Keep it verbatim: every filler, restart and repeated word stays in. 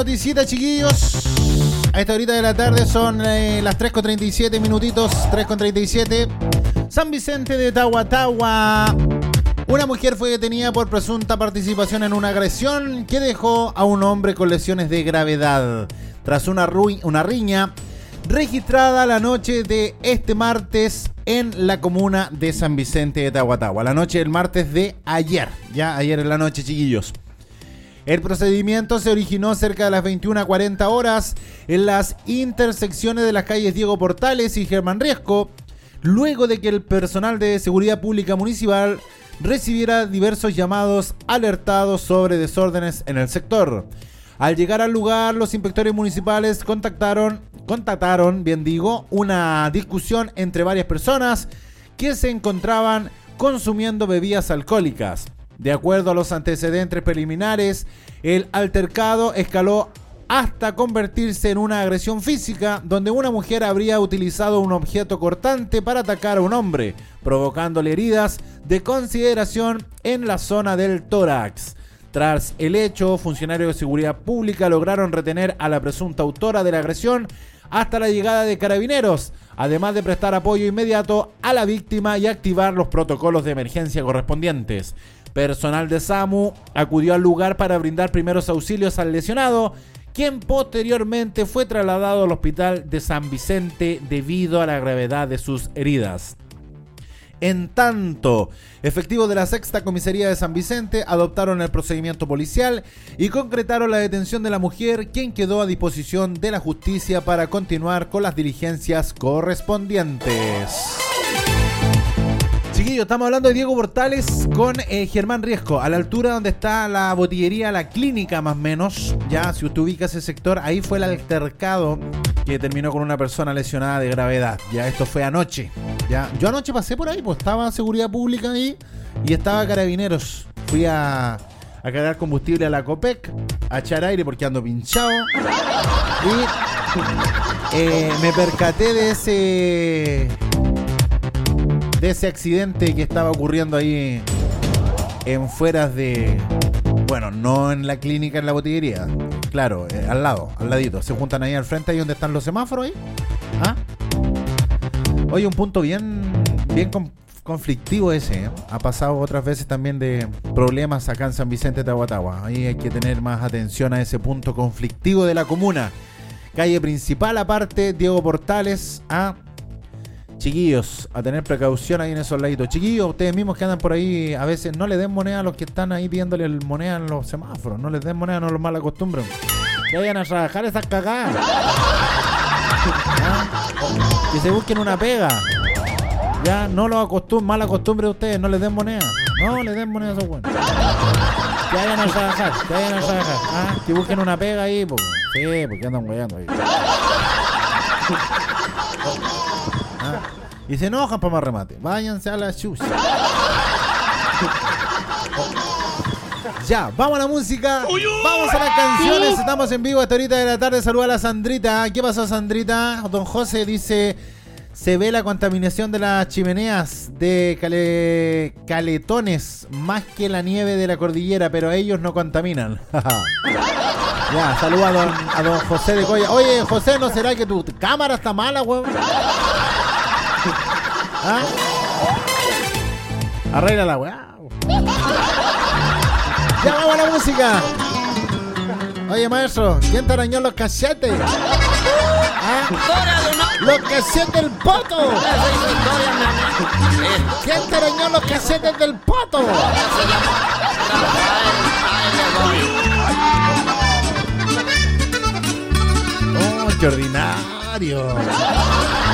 noticita, chiquillos. A esta horita de la tarde son eh, las tres con treinta y siete minutitos, tres con treinta y siete. San Vicente de Tahuatahua. Una mujer fue detenida por presunta participación en una agresión que dejó a un hombre con lesiones de gravedad. Tras una, ru- una riña registrada la noche de este martes en la comuna de San Vicente de Tahuatahua. La noche del martes de ayer. Ya ayer en la noche, chiquillos. El procedimiento se originó cerca de las veintiuna cuarenta horas en las intersecciones de las calles Diego Portales y Germán Riesco, luego de que el personal de seguridad pública municipal recibiera diversos llamados alertados sobre desórdenes en el sector. Al llegar al lugar, los inspectores municipales contactaron, contactaron, bien digo, una discusión entre varias personas que se encontraban consumiendo bebidas alcohólicas. De acuerdo a los antecedentes preliminares, el altercado escaló hasta convertirse en una agresión física, donde una mujer habría utilizado un objeto cortante para atacar a un hombre, provocándole heridas de consideración en la zona del tórax. Tras el hecho, funcionarios de seguridad pública lograron retener a la presunta autora de la agresión hasta la llegada de carabineros, además de prestar apoyo inmediato a la víctima y activar los protocolos de emergencia correspondientes. Personal de SAMU acudió al lugar para brindar primeros auxilios al lesionado, quien posteriormente fue trasladado al hospital de San Vicente debido a la gravedad de sus heridas. En tanto, efectivos de la sexta comisaría de San Vicente adoptaron el procedimiento policial y concretaron la detención de la mujer, quien quedó a disposición de la justicia para continuar con las diligencias correspondientes. Chiquillos, estamos hablando de Diego Portales con eh, Germán Riesco, a la altura donde está la botillería, la clínica más o menos. Ya, si usted ubica ese sector, ahí fue el altercado que terminó con una persona lesionada de gravedad. Ya, esto fue anoche. Ya, yo anoche pasé por ahí, pues estaba seguridad pública ahí y estaba carabineros. Fui a, a cargar combustible a la Copec, a echar aire porque ando pinchado. Y eh, me percaté de ese... de ese accidente que estaba ocurriendo ahí en fueras de... Bueno, no en la clínica, en la botillería. Claro, eh, al lado, al ladito. Se juntan ahí al frente, ahí donde están los semáforos ahí. ¿Ah? Oye, un punto bien, bien con, conflictivo ese, ¿eh? Ha pasado otras veces también de problemas acá en San Vicente de Tahuatahua. Ahí hay que tener más atención a ese punto conflictivo de la comuna. Calle principal aparte, Diego Portales, a... Chiquillos, a tener precaución ahí en esos laditos. Chiquillos, ustedes mismos que andan por ahí, a veces no le den moneda a los que están ahí pidiéndole moneda en los semáforos. No les den moneda, no los mal acostumbren. Que vayan a trabajar esas cagadas. ¿Ah? Que se busquen una pega. Ya, no los acostumbren, mal acostumbre ustedes, no les den moneda. No les den moneda a esos buenos. Que vayan a trabajar, que vayan a trabajar. ¿Ah? Que busquen una pega ahí, pues. Sí, porque andan guayando ahí. Ah, y se enojan para más remate. Váyanse a la chucha. Ya, vamos a la música. Vamos a las canciones. Estamos en vivo hasta ahorita de la tarde. Saluda a la Sandrita. ¿Qué pasó, Sandrita? Don José dice: se ve la contaminación de las chimeneas de cale... caletones más que la nieve de la cordillera, pero ellos no contaminan. Ya, saluda a don, a don José de Coya. Oye, José, ¿no será que tu cámara está mala, weón? ¿Ah? Arréglala, weá. Ya vamos a la música. Oye, maestro, ¿quién te arañó los cachetes? ¿Ah? Los cachetes del poto. ¿Quién te arañó los cachetes del poto? Oh, qué ordinario.